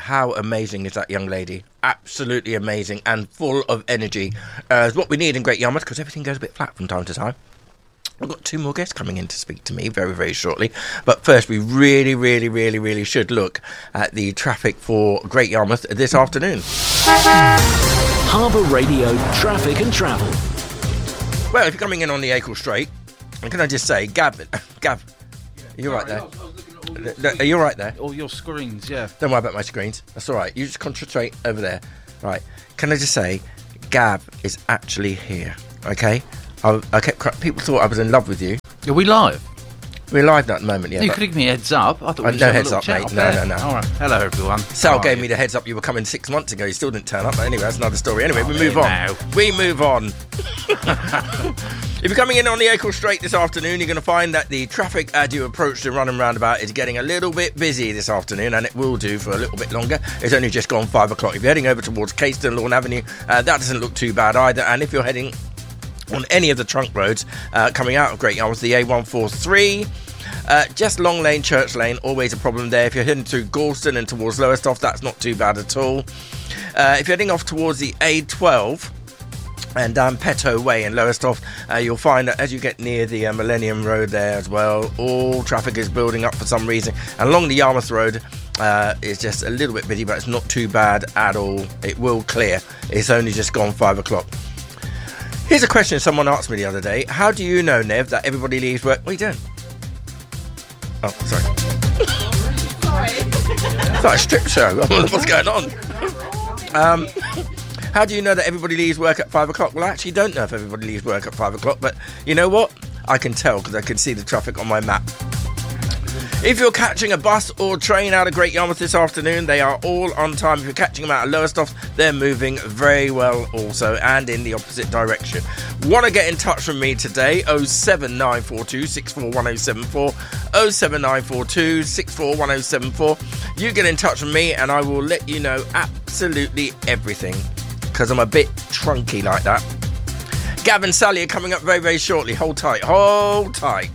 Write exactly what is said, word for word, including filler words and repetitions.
how amazing is that young lady? Absolutely amazing and full of energy. Uh, is what we need in Great Yarmouth, because everything goes a bit flat from time to time. I've got two more guests coming in to speak to me very, very shortly. But first, we really, really, really, really should look at the traffic for Great Yarmouth this afternoon. Harbour Radio Traffic and Travel. Well, if you're coming in on the Acle Straight, can I just say, Gav, Gav, are you right there? Are you right there? All your screens, yeah. Don't worry about my screens. That's all right. You just concentrate over there. Right. Can I just say, Gav is actually here. Okay. I, I kept. People thought I was in love with you. Are we live? We're live at the moment, yeah. You could give me a heads up. I thought we Uh, were no just heads having a up, little mate. chat No, up no, there. no. All right. Hello, everyone. Sal How gave are me you? the heads up you were coming six months ago. You still didn't turn up. But anyway, that's another story. Anyway, Oh, we there move on. now. We move on. If you're coming in on the Acle Straight this afternoon, you're going to find that the traffic as you approach the Run and Roundabout is getting a little bit busy this afternoon, and it will do for a little bit longer. It's only just gone five o'clock. If you're heading over towards Caiston, Lawn Avenue, uh, that doesn't look too bad either. And if you're heading on any of the trunk roads uh, coming out of Great Yarmouth, the A one forty-three, uh, just Long Lane, Church Lane, always a problem there. If you're heading to Galston and towards Lowestoft, that's not too bad at all. Uh, if you're heading off towards the A twelve and down Petto Way in Lowestoft, uh, you'll find that as you get near the uh, Millennium Road there as well, all traffic is building up for some reason. And along the Yarmouth Road, uh, it's just a little bit busy, but it's not too bad at all. It will clear. It's only just gone five o'clock. Here's a question someone asked me the other day. How do you know, Nev, that everybody leaves work? What are you doing? Oh, sorry. It's like a strip show. What's going on? Um, how do you know that everybody leaves work at five o'clock? Well, I actually don't know if everybody leaves work at five o'clock, but you know what? I can tell because I can see the traffic on my map. If you're catching a bus or train out of Great Yarmouth this afternoon, they are all on time. If you're catching them out of Lowestoft, they're moving very well also, and in the opposite direction. Want to get in touch with me today? oh seven nine four two, six four one oh seven four, oh seven nine four two, six four one oh seven four. You get in touch with me and I will let you know absolutely everything, because I'm a bit trunky like that. Gav and Sally are coming up very, very shortly. Hold tight, hold tight.